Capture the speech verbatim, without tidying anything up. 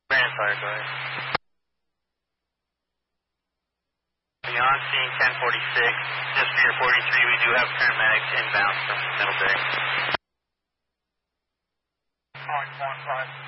Grand Fire, go ahead. Beyond scene ten forty-six, just for your forty-three, we do have paramedics inbound from Middlebury. Calling four and five.